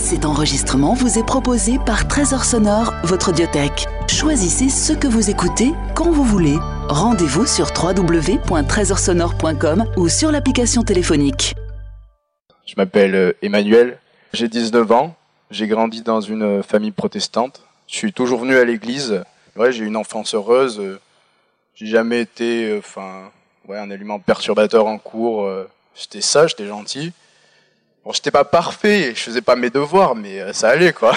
Cet enregistrement vous est proposé par Trésor Sonore, votre audiothèque. Choisissez ce que vous écoutez quand vous voulez. Rendez-vous sur www.trésorsonore.com ou sur l'application téléphonique. Je m'appelle Emmanuel, j'ai 19 ans, j'ai grandi dans une famille protestante. Je suis toujours venu à l'église. Ouais, j'ai eu une enfance heureuse. J'ai jamais été un élément perturbateur en cours. J'étais sage, j'étais gentil. Bon, j'étais pas parfait, je faisais pas mes devoirs, mais ça allait, quoi.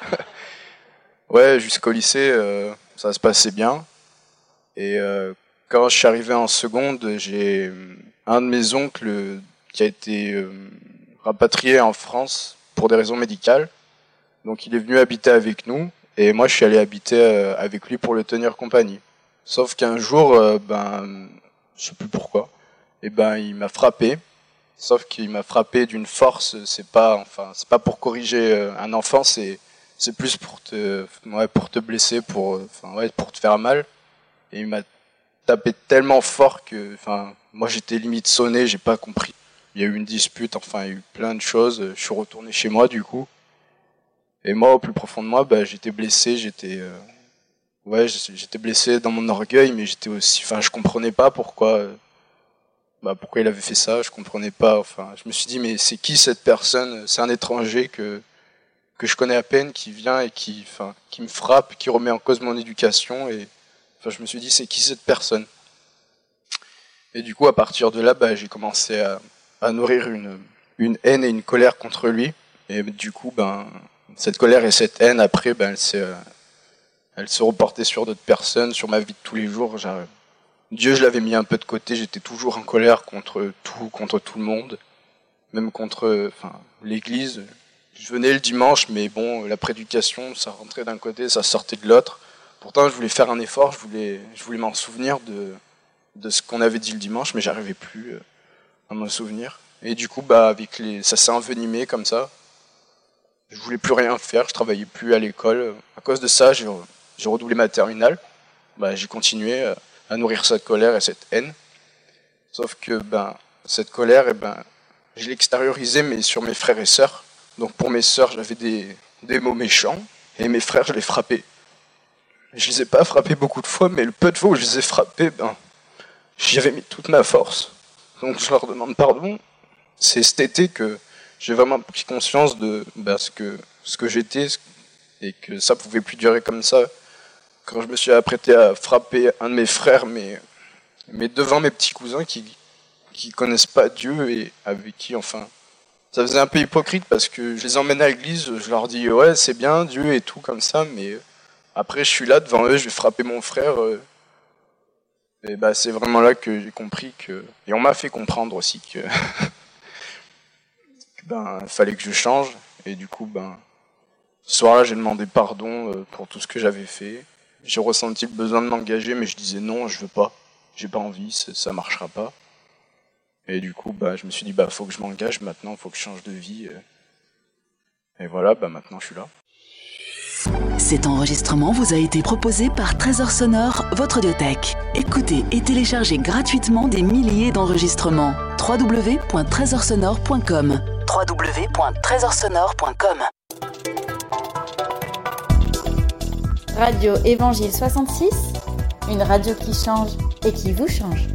Ouais, jusqu'au lycée, ça se passait bien. Et quand je suis arrivé en seconde, j'ai un de mes oncles qui a été rapatrié en France pour des raisons médicales. Donc il est venu habiter avec nous, et moi je suis allé habiter avec lui pour le tenir compagnie. Sauf qu'un jour, je sais plus pourquoi, il m'a frappé. Sauf qu'il m'a frappé d'une force. C'est pas pour corriger un enfant, c'est plus pour te blesser, pour te faire mal. Et il m'a tapé tellement fort que, moi j'étais limite sonné, j'ai pas compris. Il y a eu une dispute, il y a eu plein de choses. Je suis retourné chez moi du coup. Et moi, au plus profond de moi, j'étais blessé, j'étais blessé dans mon orgueil, mais j'étais aussi, je comprenais pas pourquoi il avait fait ça, je comprenais pas, je me suis dit, mais c'est qui cette personne? C'est un étranger que je connais à peine, qui vient et qui me frappe, qui remet en cause mon éducation, et, je me suis dit, c'est qui cette personne? Et du coup, à partir de là, j'ai commencé à nourrir une haine et une colère contre lui, et du coup, cette colère et cette haine, après, elle se reportait sur d'autres personnes, sur ma vie de tous les jours. Dieu, je l'avais mis un peu de côté, j'étais toujours en colère contre tout le monde, même contre l'église. Je venais le dimanche, mais bon, la prédication, ça rentrait d'un côté, ça sortait de l'autre. Pourtant, je voulais faire un effort, je voulais m'en souvenir de ce qu'on avait dit le dimanche, mais j'arrivais plus à m'en souvenir. Et du coup, ça s'est envenimé comme ça. Je voulais plus rien faire, je travaillais plus à l'école. À cause de ça, j'ai redoublé ma terminale. J'ai continué à nourrir cette colère et cette haine. Sauf que cette colère, je l'ai extériorisée, mais sur mes frères et sœurs. Donc pour mes sœurs, j'avais des mots méchants, et mes frères, je les frappais. Je les ai pas frappés beaucoup de fois, mais le peu de fois où je les ai frappés, j'y avais mis toute ma force. Donc je leur demande pardon. C'est cet été que j'ai vraiment pris conscience de ce que j'étais, et que ça pouvait plus durer comme ça. Quand je me suis apprêté à frapper un de mes frères, mais devant mes petits cousins qui connaissent pas Dieu, et avec qui, ça faisait un peu hypocrite, parce que je les emmène à l'église, je leur dis ouais, c'est bien Dieu et tout comme ça, mais après je suis là devant eux, je vais frapper mon frère, et c'est vraiment là que j'ai compris et on m'a fait comprendre aussi que fallait que je change. Et du coup ce soir-là, j'ai demandé pardon pour tout ce que j'avais fait. J'ai ressenti le besoin de m'engager, mais je disais non, je veux pas, j'ai pas envie, ça marchera pas. Et du coup, je me suis dit, faut que je m'engage maintenant, faut que je change de vie. Et voilà, maintenant je suis là. Cet enregistrement vous a été proposé par Trésor Sonore, votre audiothèque. Écoutez et téléchargez gratuitement des milliers d'enregistrements. www.trésorsonore.com www.trésorsonore.com Radio Évangile 66, une radio qui change et qui vous change.